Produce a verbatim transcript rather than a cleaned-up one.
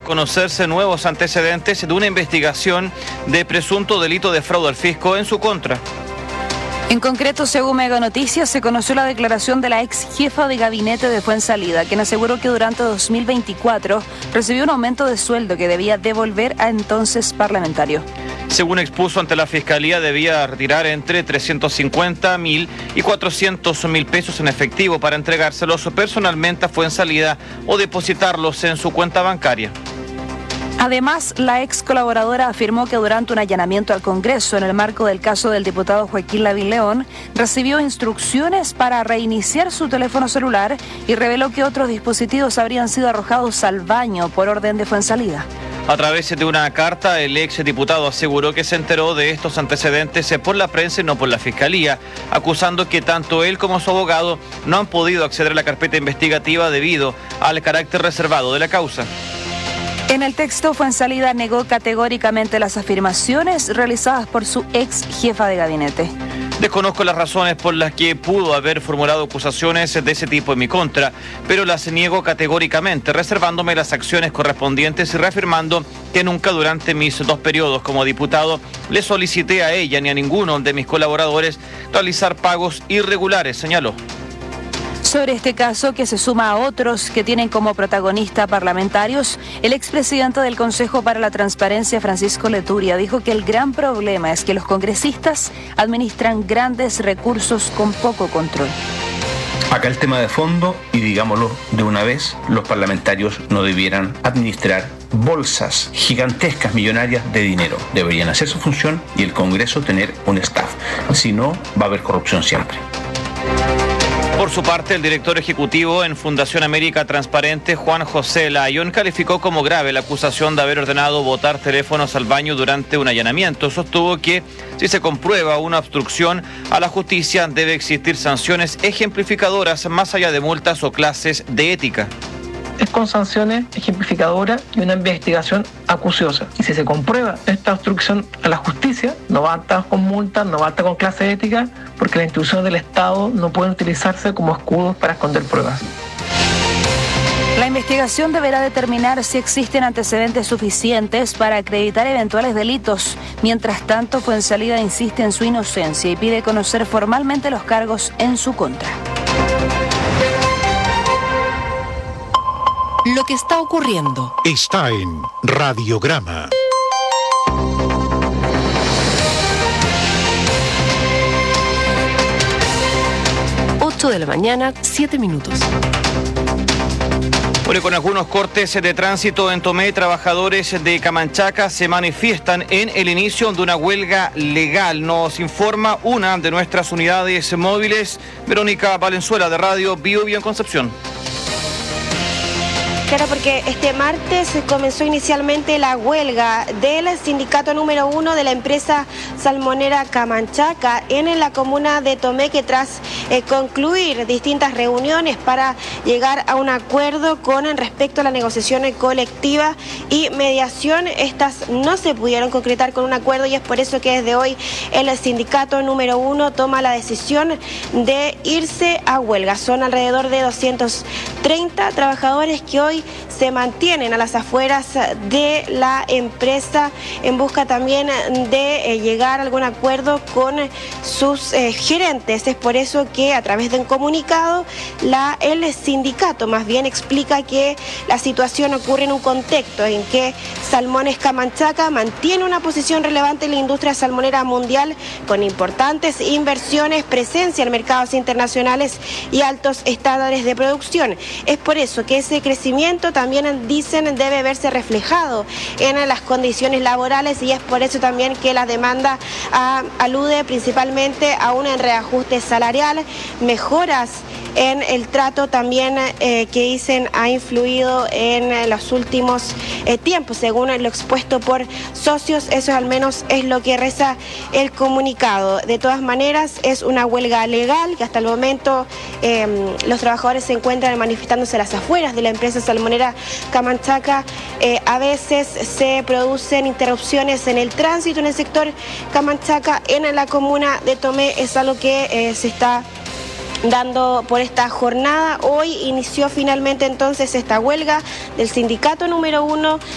conocerse nuevos antecedentes de una investigación de presunto delito de fraude al fisco en su contra. En concreto, según Mega Noticias, se conoció la declaración de la ex jefa de gabinete de Fuenzalida, quien aseguró que durante dos mil veinticuatro recibió un aumento de sueldo que debía devolver a entonces parlamentario. Según expuso ante la Fiscalía, debía retirar entre trescientos cincuenta mil y cuatrocientos mil pesos en efectivo para entregárselos personalmente a Fuenzalida o depositarlos en su cuenta bancaria. Además, la ex colaboradora afirmó que durante un allanamiento al Congreso en el marco del caso del diputado Joaquín Lavín León, recibió instrucciones para reiniciar su teléfono celular y reveló que otros dispositivos habrían sido arrojados al baño por orden de Fuenzalida. A través de una carta, el ex diputado aseguró que se enteró de estos antecedentes por la prensa y no por la Fiscalía, acusando que tanto él como su abogado no han podido acceder a la carpeta investigativa debido al carácter reservado de la causa. En el texto, Fuenzalida negó categóricamente las afirmaciones realizadas por su ex jefa de gabinete. Desconozco las razones por las que pudo haber formulado acusaciones de ese tipo en mi contra, pero las niego categóricamente, reservándome las acciones correspondientes y reafirmando que nunca durante mis dos periodos como diputado le solicité a ella ni a ninguno de mis colaboradores realizar pagos irregulares, señaló. Sobre este caso, que se suma a otros que tienen como protagonista parlamentarios, el expresidente del Consejo para la Transparencia, Francisco Leturia, dijo que el gran problema es que los congresistas administran grandes recursos con poco control. Acá el tema de fondo, y digámoslo de una vez, los parlamentarios no debieran administrar bolsas gigantescas, millonarias de dinero. Deberían hacer su función y el Congreso tener un staff. Si no, va a haber corrupción siempre. Por su parte, el director ejecutivo en Fundación América Transparente, Juan José Layón, calificó como grave la acusación de haber ordenado botar teléfonos al baño durante un allanamiento. Sostuvo que si se comprueba una obstrucción a la justicia, debe existir sanciones ejemplificadoras más allá de multas o clases de ética. Es con sanciones ejemplificadoras y una investigación acuciosa. Y si se comprueba esta obstrucción a la justicia, no basta con multas, no basta con clase ética, porque las instituciones del Estado no pueden utilizarse como escudos para esconder pruebas. La investigación deberá determinar si existen antecedentes suficientes para acreditar eventuales delitos. Mientras tanto, Fuenzalida insiste en su inocencia y pide conocer formalmente los cargos en su contra. Lo que está ocurriendo está en Radiograma. ocho de la mañana, siete minutos. Bueno, con algunos cortes de tránsito en Tomé, trabajadores de Camanchaca se manifiestan en el inicio de una huelga legal. Nos informa una de nuestras unidades móviles, Verónica Valenzuela, de Radio Bio Bio en Concepción. Claro, porque este martes comenzó inicialmente la huelga del sindicato número uno de la empresa salmonera Camanchaca en la comuna de Tomé, que tras eh, concluir distintas reuniones para llegar a un acuerdo con respecto a la negociación colectiva y mediación, estas no se pudieron concretar con un acuerdo, y es por eso que desde hoy el sindicato número uno toma la decisión de irse a huelga. Son alrededor de doscientos treinta trabajadores que hoy se mantienen a las afueras de la empresa en busca también de eh, llegar a algún acuerdo con sus eh, gerentes. Es por eso que a través de un comunicado la, el sindicato más bien explica que la situación ocurre en un contexto en que Salmones Camanchaca mantiene una posición relevante en la industria salmonera mundial con importantes inversiones, presencia en mercados internacionales y altos estándares de producción. Es por eso que ese crecimiento también, dicen, debe verse reflejado en las condiciones laborales, y es por eso también que la demanda a, alude principalmente a un reajuste salarial, mejoras en el trato también eh, que dicen ha influido en los últimos eh, tiempos, según lo expuesto por socios. Eso al menos es lo que reza el comunicado. De todas maneras, es una huelga legal que hasta el momento eh, los trabajadores se encuentran manifestándose a las afueras de la empresa salmonera Camanchaca. Eh, a veces se producen interrupciones en el tránsito en el sector Camanchaca, en la comuna de Tomé. Es algo que eh, se está dando por esta jornada. Hoy inició finalmente entonces esta huelga del sindicato número uno